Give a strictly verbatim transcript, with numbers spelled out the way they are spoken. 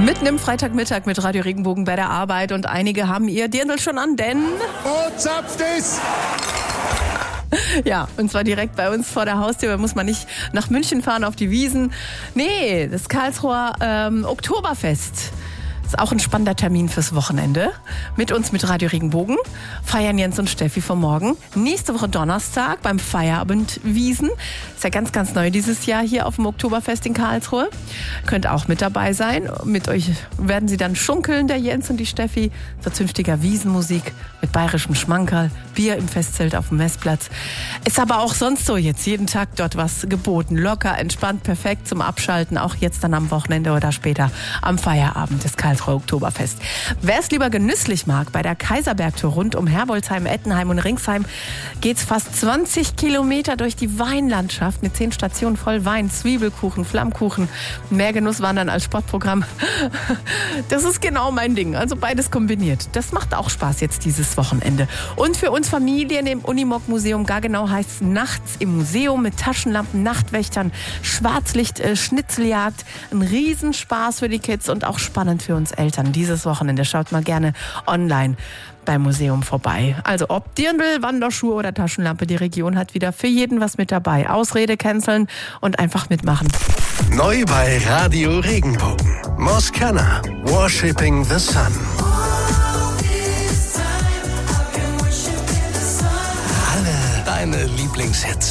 Mitten im Freitagmittag mit Radio Regenbogen bei der Arbeit und einige haben ihr Dirndl schon an, denn... Wo zapft es? Ja, und zwar direkt bei uns vor der Haustür. Da muss man nicht nach München fahren auf die Wiesen. Nee, das Karlsruher ähm, Oktoberfest. Ist auch ein spannender Termin fürs Wochenende. Mit uns mit Radio Regenbogen feiern Jens und Steffi vom Morgen. Nächste Woche Donnerstag beim Feierabend Wiesen. Ist ja ganz, ganz neu dieses Jahr hier auf dem Oktoberfest in Karlsruhe. Könnt auch mit dabei sein. Mit euch werden sie dann schunkeln, der Jens und die Steffi. Zur zünftiger Wiesenmusik mit bayerischem Schmankerl, Bier im Festzelt auf dem Messplatz. Ist aber auch sonst so jetzt jeden Tag dort was geboten. Locker, entspannt, perfekt zum Abschalten. Auch jetzt dann am Wochenende oder später am Feierabend des Karlsruher Oktoberfest. Wer es lieber genüsslich mag, bei der Kaiserbergtour rund um Herbolzheim, Ettenheim und Ringsheim geht's fast zwanzig Kilometer durch die Weinlandschaft mit zehn Stationen voll Wein, Zwiebelkuchen, Flammkuchen. Mehr Genuss wandern als Sportprogramm. Das ist genau mein Ding. Also beides kombiniert. Das macht auch Spaß jetzt dieses Wochenende. Und für uns Familien im Unimog-Museum, gar genau heißt es nachts im Museum mit Taschenlampen, Nachtwächtern, Schwarzlicht, äh, Schnitzeljagd. Ein Riesenspaß für die Kids und auch spannend für uns Eltern dieses Wochenende. Schaut mal gerne online beim Museum vorbei. Also ob Dirndl, Wanderschuhe oder Taschenlampe, die Region hat wieder für jeden was mit dabei. Ausrede canceln und einfach mitmachen. Neu bei Radio Regenbogen. Moskana, Worshipping the Sun. Alle deine Lieblingshits.